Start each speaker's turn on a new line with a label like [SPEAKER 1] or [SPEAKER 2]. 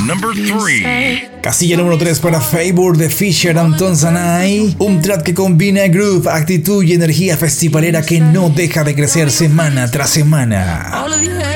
[SPEAKER 1] number 3.
[SPEAKER 2] Casilla número 3 para Favor de Fisher and Tonsanay. Un track que combina groove, actitud y energía festivalera que no deja de crecer semana tras semana.